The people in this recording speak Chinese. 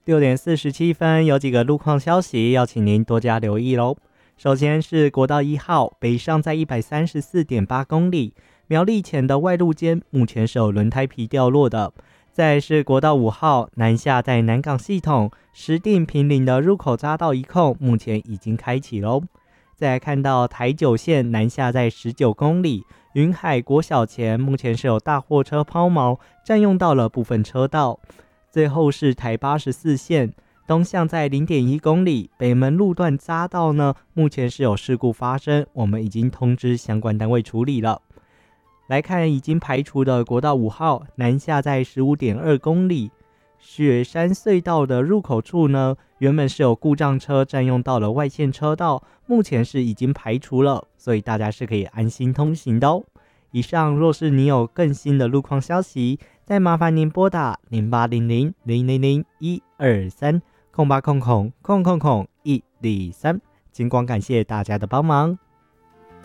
6点47分，有几个路况消息要请您多加留意喽。首先是国道1号北上在134.8公里，苗栗前的外路间目前是有轮胎皮掉落的。再来是国道5号南下在南港系统石碇坪林的入口匝道一控，目前已经开启喽。再来看到台九线南下在19公里，云海国小前目前是有大货车抛锚，占用到了部分车道。最后是台84线东向在 0.1 公里，北门路段匝道呢，目前是有事故发生，我们已经通知相关单位处理了。来看已经排除的国道5号南下在 15.2 公里，雪山隧道的入口处呢，原本是有故障车占用到了外线车道，目前是已经排除了，所以大家是可以安心通行的哦。以上若是你有更新的路况消息，再麻烦您拨打0800000123 0800000123，经广感谢大家的帮忙。